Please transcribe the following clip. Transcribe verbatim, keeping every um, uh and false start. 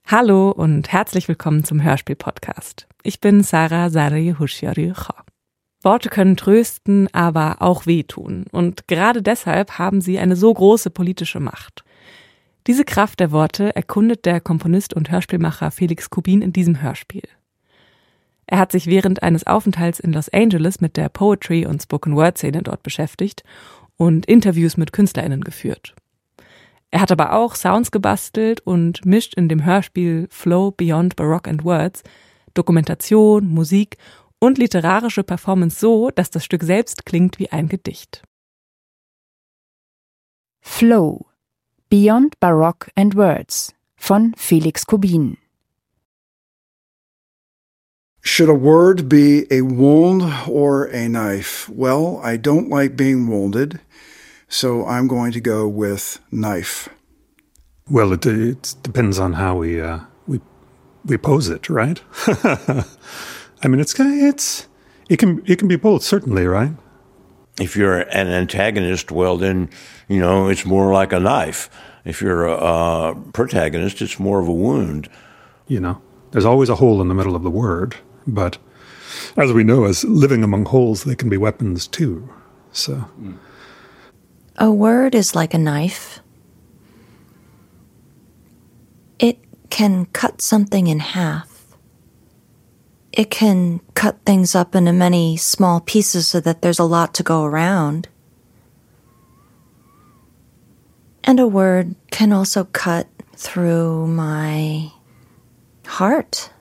Hallo und herzlich willkommen zum Hörspiel-Podcast. Ich bin Sarah Sari Hushiari-Kha. Worte können trösten, aber auch wehtun. Und gerade deshalb haben sie eine so große politische Macht. Diese Kraft der Worte erkundet der Komponist und Hörspielmacher Felix Kubin in diesem Hörspiel. Er hat sich während eines Aufenthalts in Los Angeles mit der Poetry- und Spoken-Word-Szene dort beschäftigt und Interviews mit KünstlerInnen geführt. Er hat aber auch Sounds gebastelt und mischt in dem Hörspiel Flow Beyond Baroque and Words Dokumentation, Musik und literarische Performance so, dass das Stück selbst klingt wie ein Gedicht. Flow Beyond Baroque and Words von Felix Kubin. Should a word be a wound or a knife? Well, I don't like being wounded, so I'm going to go with knife. Well, it, it depends on how we uh, we we pose it, right? I mean, it's it's it can it can be both, certainly, right? If you're an antagonist, well, then you know it's more like a knife. If you're a, a protagonist, it's more of a wound. You know, there's always a hole in the middle of the word, but as we know, as living among holes, they can be weapons too. So. Mm. A word is like a knife. It can cut something in half. It can cut things up into many small pieces so that there's a lot to go around. And a word can also cut through my heart.